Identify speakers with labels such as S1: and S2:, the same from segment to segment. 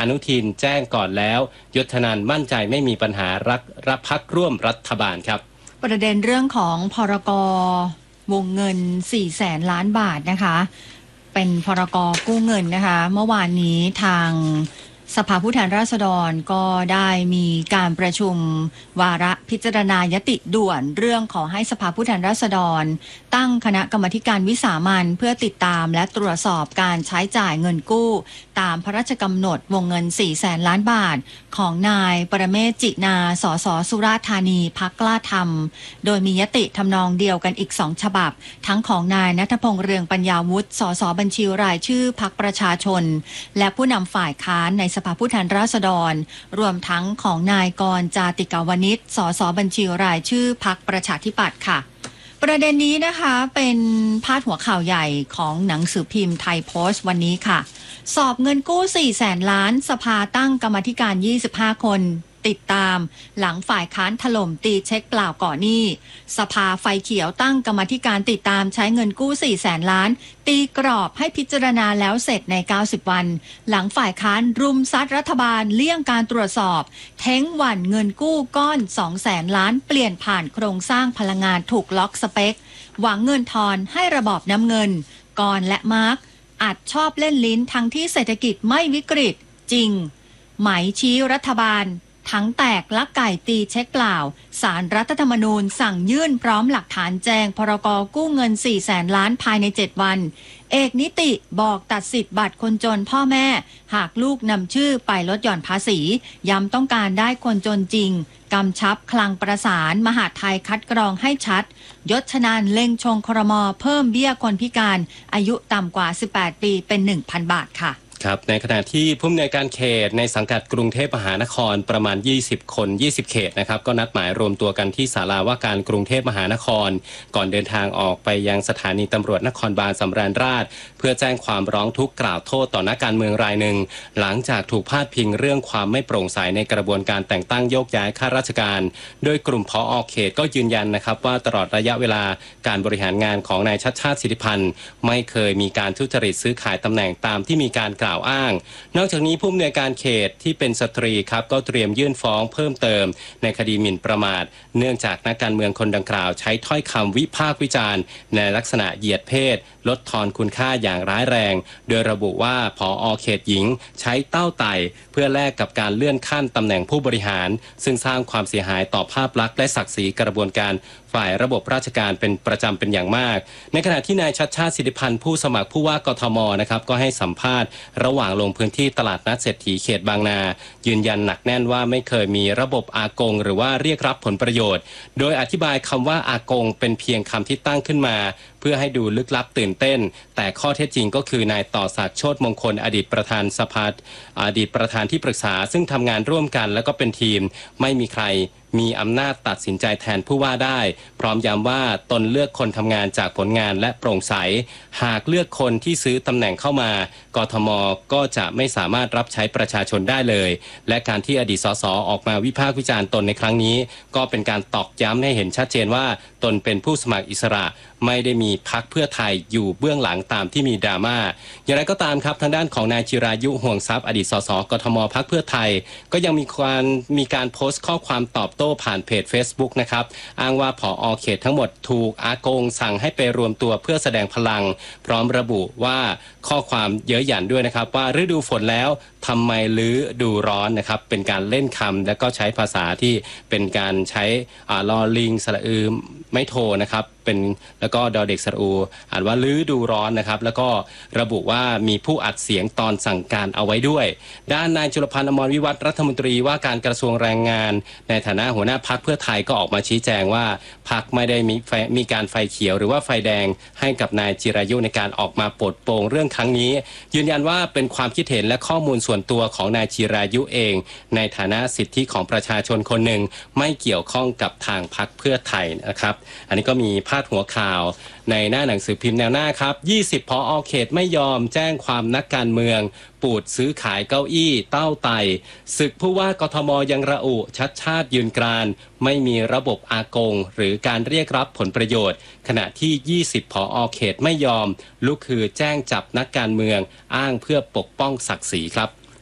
S1: อนุทินแจ้งก่อนแล้วยุทธนันท์มั่นใจไม่มีปัญหารับพรรคร่วมรัฐบาลครับ
S2: ประเด็นเรื่องของพรก.วงเงิน 400,000 ล้านบาทนะคะเป็นพรก.กู้เงินนะคะเมื่อวานนี้ทางสภาผู้แทนราษฎรก็ได้มีการประชุมวาระพิจารณายติด่วนเรื่องขอให้สภาผู้แทนราษฎรตั้งคณะกรรมการวิสามัญเพื่อติดตามและตรวจสอบการใช้จ่ายเงินกู้ตามพระราชกำหนดวงเงิน 400,000 ล้านบาทของนายปรเมศวร์ จินา สส.สุราษฎร์ธานีพรรคกล้าธรรมโดยมียติทำนองเดียวกันอีก2ฉบับทั้งของนายณัฐพงษ์ เรืองปัญญาวุฒิสส.บัญชีรายชื่อพรรคประชาชนและผู้นำฝ่ายค้านในสภาผู้แทนราษฎรรวมทั้งของนายกรณ์ จาติกาวนิชสส.บัญชีรายชื่อพรรคประชาธิปัตย์ค่ะประเด็นนี้นะคะเป็นพาดหัวข่าวใหญ่ของหนังสือพิมพ์ไทยโพสต์วันนี้ค่ะสอบเงินกู้ 400,000 ล้านสภาตั้งกรรมาธิการ25 คนติดตามหลังฝ่ายค้านถล่มตีเช็คเปล่าก่อหนี้สภาไฟเขียวตั้งกรรมาธิการติดตามใช้เงินกู้ 400,000 ล้านตีกรอบให้พิจารณาแล้วเสร็จใน90 วันหลังฝ่ายค้านรุมซัดรัฐบาลเลี่ยงการตรวจสอบเท้งหว่นเงินกู้ก้อน 200,000 ล้านเปลี่ยนผ่านโครงสร้างพลังงานถูกล็อกสเปคหวังเงินทอนให้ระบอบน้ำเงินกรและมาร์กอาจชอบเล่นลิ้นทั้งที่เศรษฐกิจไม่วิกฤตจริงไหมชี้รัฐบาลทั้งแตกลักไก่ตีเช็คเปล่าศาลรัฐธรรมนูญสั่งยื่นพร้อมหลักฐานแจงพรก.กู้เงิน 400,000 ล้านภายใน7 วันเอกนิติบอกตัดสิทธิ์บัตรคนจนพ่อแม่หากลูกนำชื่อไปลดหย่อนภาษีย้ำต้องการได้คนจนจริงกำชับคลังประสานมหาดไทยคัดกรองให้ชัดยศชนานเล็งชงครม.เพิ่มเบี้ยคนพิการอายุต่ำกว่า18 ปีเป็น 1,000 บาทค่ะ
S1: ครับในขณะที่ผู้อำนวยการเขตในสังกัดกรุงเทพมหานครประมาณ20 คน20 เขตนะครับก็นัดหมายรวมตัวกันที่ศาลาว่าการกรุงเทพมหานครก่อนเดินทางออกไปยังสถานีตำรวจนครบาลสำราญราษฎร์เพื่อแจ้งความร้องทุกข์กล่าวโทษต่อนักการเมืองรายหนึ่งหลังจากถูกพาดพิงเรื่องความไม่โปร่งใสในกระบวนการแต่งตั้งโยกย้ายข้าราชการโดยกลุ่มผอ.เขตก็ยืนยันนะครับว่าตลอดระยะเวลาการบริหารงานของนายชัชชาติสิทธิพันธ์ไม่เคยมีการทุจริตซื้อขายตำแหน่งตามที่มีการกล่าวอ้างนอกจากนี้ผู้อำนวยการเขตที่เป็นสตรีครับก็เตรียมยื่นฟ้องเพิ่มเติมในคดีหมิ่นประมาทเนื่องจากนักการเมืองคนดังกล่าวใช้ถ้อยคำวิพากษ์วิจารณ์ในลักษณะเหยียดเพศลดทอนคุณค่าอย่างร้ายแรงโดยระบุว่าผอ.เขตหญิงใช้เต้าไต่เพื่อแลกกับการเลื่อนขั้นตำแหน่งผู้บริหารซึ่งสร้างความเสียหายต่อภาพลักษณ์และศักดิ์ศรีกระบวนการฝ่ายระบบราชการเป็นประจำเป็นอย่างมากในขณะที่นายชัชชาติสิทธิพันธ์ผู้สมัครผู้ว่ากทมนะครับก็ให้สัมภาษณ์ระหว่างลงพื้นที่ตลาดนัดเศรษฐีเขตบางนายืนยันหนักแน่นว่าไม่เคยมีระบบอากงหรือว่าเรียกรับผลประโยชน์โดยอธิบายคำว่าอากงเป็นเพียงคำที่ตั้งขึ้นมาเพื่อให้ดูลึกลับตื่นเต้นแต่ข้อเท็จจริงก็คือนายต่อศักดิ์โชติมงคลอดีตประธานสภาอดีตประธานที่ปรึกษาซึ่งทำงานร่วมกันแล้วก็เป็นทีมไม่มีใครมีอำนาจตัดสินใจแทนผู้ว่าได้พร้อมย้ำว่าตนเลือกคนทำงานจากผลงานและโปร่งใสหากเลือกคนที่ซื้อตำแหน่งเข้ามากทม.ก็จะไม่สามารถรับใช้ประชาชนได้เลยและการที่อดีตสสออกมาวิพากษ์วิจารณ์ตนในครั้งนี้ก็เป็นการตอกย้ำให้เห็นชัดเจนว่าตนเป็นผู้สมัครอิสระไม่ได้มีพรรคเพื่อไทยอยู่เบื้องหลังตามที่มีดราม่าอย่างไรก็ตามครับทางด้านของนายจิรายุห่วงทรัพย์อดีตสสกทม.พรรคเพื่อไทยก็ยังมีการโพสต์ข้อความตอบโต้ผ่านเพจ Facebook นะครับอ้างว่าผอ.เขตทั้งหมดถูกอากงสั่งให้ไปรวมตัวเพื่อแสดงพลังพร้อมระบุว่าข้อความเย้ยหยันด้วยนะครับว่าฤดูฝนแล้วทำไมฤดูร้อนนะครับเป็นการเล่นคำและก็ใช้ภาษาที่เป็นการใช้ลอลิงสระอือไม่โทนะครับเป็นแล้วก็ดอเด็กสระอูอ่านว่าฤดูร้อนนะครับแล้วก็ระบุว่ามีผู้อัดเสียงตอนสั่งการเอาไว้ด้วยด้านนายจุลพันธ์ อมรวิวัฒน์รัฐมนตรีว่าการกระทรวงแรงงานในฐานะหัวหน้าพรรคเพื่อไทยก็ออกมาชี้แจงว่าพรรคไม่ได้มีการไฟเขียวหรือว่าไฟแดงให้กับนายจิรายุในการออกมาปลดโปร่งเรื่องครั้งนี้ยืนยันว่าเป็นความคิดเห็นและข้อมูลส่วนตัวของนายจิรายุเองในฐานะสิทธิของประชาชนคนหนึ่งไม่เกี่ยวข้องกับทางพรรคเพื่อไทยนะครับอันนี้ก็มีพาดหัวข่าวในหน้าหนังสือพิมพ์แนวหน้าครับ20ผอ.เขตไม่ยอมแจ้งความนักการเมืองปูดซื้อขายเก้าอี้เต้าไต่ศึกผู้ว่ากทม.ยังระอุชัดชาติยืนกรานไม่มีระบบอากงหรือการเรียกรับผลประโยชน์ขณะที่20ผอ.เขตไม่ยอมลุกคือแจ้งจับนักการเมืองอ้างเพื่อปกป้องศักดิ์ศรีครับ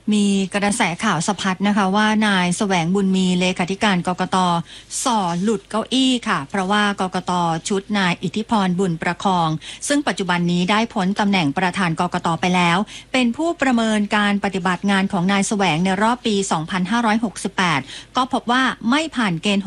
S2: มีกระแสข่าวสะพัดนะคะว่านายแสวงบุญมีเลขาธิการกกต.ส่อหลุดเก้าอี้ค่ะเพราะว่ากกต.ชุดนายอิทธิพรบุญประคองซึ่งปัจจุบันนี้ได้พ้นตำแหน่งประธานกกต.ไปแล้วเป็นผู้ประเมินการปฏิบัติงานของนายแสวงในรอบปี 2568 ก็พบว่าไม่ผ่านเกณฑ์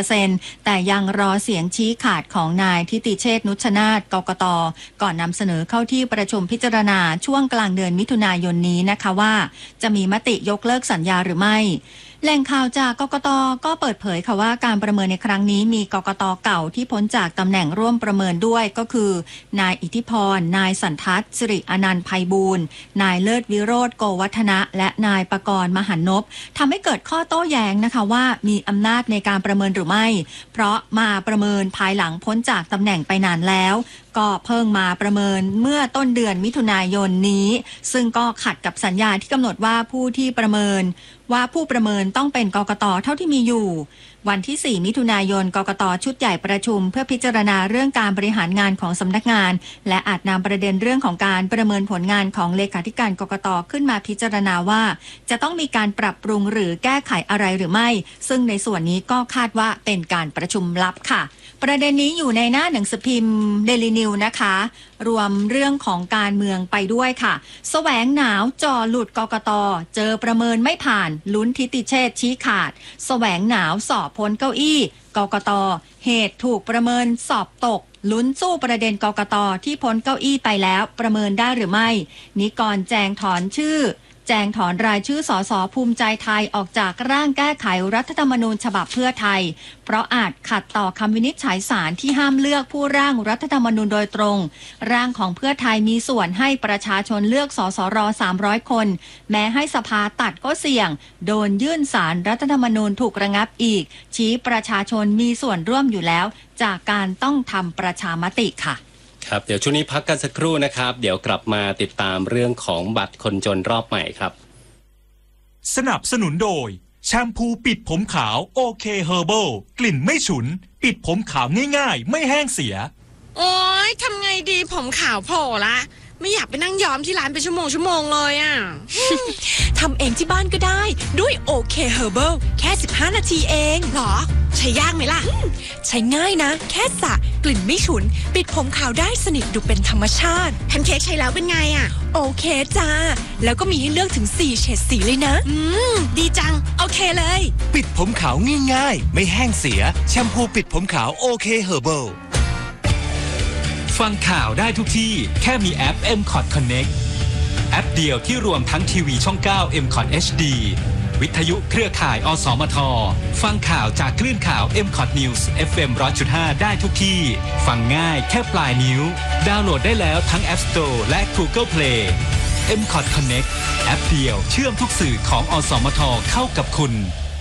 S2: 60% แต่ยังรอเสียงชี้ขาดของนายทิติเชษฐ์นุชนาถกกต.ก่อนนำเสนอเข้าที่ประชุมพิจารณาช่วงกลางเดือนมิถุนายนนี้นะคะว่าจะมีมติยกเลิกสัญญาหรือไม่แหล่งข่าวจากกกต.ก็เปิดเผยค่ะว่าการประเมินในครั้งนี้มีกกต.เก่าที่พ้นจากตำแหน่งร่วมประเมินด้วยก็คือนายอิทธิพรนายสันทัศน์สิริอนันต์ไพบูลย์นายเลิศวิโรจน์โกวัฒนะและนายปกรณ์มหันนพทำให้เกิดข้อโต้แย้งนะคะว่ามีอำนาจในการประเมินหรือไม่เพราะมาประเมินภายหลังพ้นจากตำแหน่งไปนานแล้วก็เพิ่งมาประเมินเมื่อต้นเดือนมิถุนายนนี้ซึ่งก็ขัดกับสัญญาที่กำหนดว่าผู้ประเมินต้องเป็นกกต.เท่าที่มีอยู่วันที่ 4 มิถุนายนกกต.ชุดใหญ่ประชุมเพื่อพิจารณาเรื่องการบริหารงานของสำนักงานและอาจนำประเด็นเรื่องของการประเมินผลงานของเลขาธิการกกต.ขึ้นมาพิจารณาว่าจะต้องมีการปรับปรุงหรือแก้ไขอะไรหรือไม่ซึ่งในส่วนนี้ก็คาดว่าเป็นการประชุมลับค่ะประเด็นนี้อยู่ในหน้าหนังสือพิมพ์เดลินิวนะคะรวมเรื่องของการเมืองไปด้วยค่ะแสวงหนาวจ่อหลุดกกต.เจอประเมินไม่ผ่านลุ้นทิติเชษฐ์ชี้ขาดแสวงหนาวสอบพ้นเก้าอี้กกต.เหตุถูกประเมินสอบตกลุ้นสู้ประเด็นกกต.ที่พ้นเก้าอี้ไปแล้วประเมินได้หรือไม่นิกรแจงถอนรายชื่อสสภูมิใจไทยออกจากร่างแก้ไขรัฐธรรมนูญฉบับเพื่อไทยเพราะอาจขัดต่อคำวินิจฉัยศาลที่ห้ามเลือกผู้ร่างรัฐธรรมนูญโดยตรงร่างของเพื่อไทยมีส่วนให้ประชาชนเลือกสสร300 คนแม้ให้สภาตัดก็เสี่ยงโดนยื่นศาลรัฐธรรมนูญถูกระงับอีกชี้ประชาชนมีส่วนร่วมอยู่แล้วจากการต้องทำประชามติค่ะ
S1: ครับเดี๋ยวช่วงนี้พักกันสักครู่นะครับเดี๋ยวกลับมาติดตามเรื่องของบัตรคนจนรอบใหม่ครับ
S3: สนับสนุนโดยแชมพูปิดผมขาวโอเคเฮอร์เบิลกลิ่นไม่ฉุนปิดผมขาวง่ายๆไม่แห้งเสีย
S4: โอ๊ยทำไงดีผมขาวโผล่ละไม่อยากไปนั่งย้อมที่ร้านเป็นชั่วโมงเลยอ่ะ
S5: ทำเองที่บ้านก็ได้ด้วยโอเคเฮอร์เบิลแค่15 นาทีเอง
S4: หรอใช้ยากไหมล่ะ
S5: ใช้ง่ายนะแค่สระกลิ่นไม่ฉุนปิดผมขาวได้สนิทดูเป็นธรรมชาติ
S4: แพนเค้กใช้แล้วเป็นไงอ่ะ
S5: โอเคจ้าแล้วก็มีให้เลือกถึง4เฉดสีเลยนะ
S4: ดีจังโอเคเลย
S3: ปิดผมขาวง่ายๆไม่แห้งเสียแชมพูปิดผมขาวโอเคเฮอร์เบิลฟังข่าวได้ทุกที่แค่มีแอป MCOT Connect แอปเดียวที่รวมทั้งทีวีช่อง 9 MCOT HD วิทยุเครือข่ายอสมทฟังข่าวจากคลื่นข่าว MCOT News FM 100.5 ได้ทุกที่ฟังง่ายแค่ปลายนิ้วดาวน์โหลดได้แล้วทั้ง App Store และ Google Play MCOT Connect แอปเดียวเชื่อมทุกสื่อของอสมทเข้ากับคุณ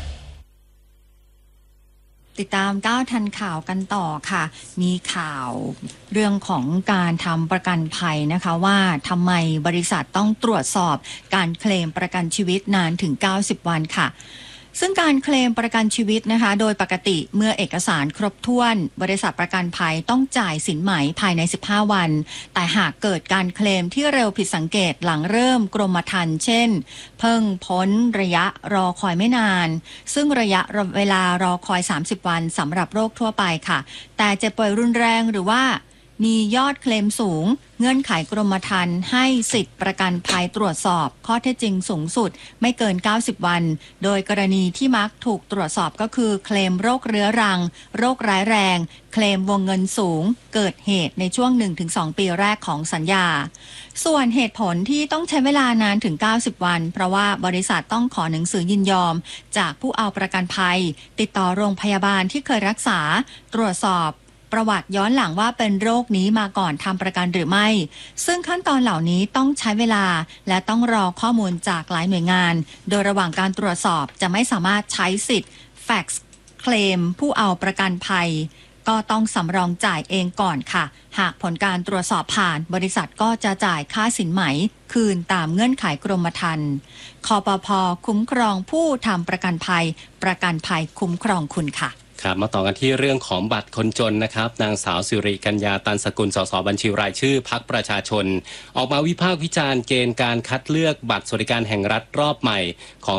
S2: ติดตามก้าวทันข่าวกันต่อค่ะมีข่าวเรื่องของการทำประกันภัยนะคะว่าทำไมบริษัทต้องตรวจสอบการเคลมประกันชีวิตนานถึง90 วันค่ะซึ่งการเคลมประกันชีวิตนะคะโดยปกติเมื่อเอกสารครบถ้วนบริษัทประกันภัยต้องจ่ายสินไหมภายใน15 วันแต่หากเกิดการเคลมที่เร็วผิดสังเกตหลังเริ่มกรมธรรม์เช่นเพิ่งพ้นระยะรอคอยไม่นานซึ่งระยะเวลารอคอย30 วันสำหรับโรคทั่วไปค่ะแต่เจ็บป่วยรุนแรงหรือว่ามียอดเคลมสูงเงื่อนไขกรมธรรม์ให้สิทธิประกันภัยตรวจสอบข้อเท็จจริงสูงสุดไม่เกิน90 วันโดยกรณีที่มักถูกตรวจสอบก็คือเคลมโรคเรื้อรังโรคร้ายแรงเคลมวงเงินสูงเกิดเหตุในช่วง 1-2 ปีแรกของสัญญาส่วนเหตุผลที่ต้องใช้เวลานานถึง90 วันเพราะว่าบริษัทต้องขอหนังสือยินยอมจากผู้เอาประกันภัยติดต่อโรงพยาบาลที่เคยรักษาตรวจสอบประวัติย้อนหลังว่าเป็นโรคนี้มาก่อนทำประกันหรือไม่ซึ่งขั้นตอนเหล่านี้ต้องใช้เวลาและต้องรอข้อมูลจากหลายหน่วยงานโดยระหว่างการตรวจสอบจะไม่สามารถใช้สิทธิ์แฟกซ์เคลมผู้เอาประกันภัยก็ต้องสำรองจ่ายเองก่อนค่ะหากผลการตรวจสอบผ่านบริษัทก็จะจ่ายค่าสินไหมคืนตามเงื่อนไขกรมธรรม์คปภ.คุ้มครองผู้ทำประกันภัยประกันภัยคุ้มครองคุณค่ะ
S1: ครับมาต่อกันที่เรื่องของบัตรคนจนนะครับนางสาวสิริกัญญาตันสกุลสสบัญชีรายชื่อพรรคประชาชนออกมาวิพากษ์วิจารณ์เกณฑ์การคัดเลือกบัตรสวัสดิการแห่งรัฐรอบใหม่ของ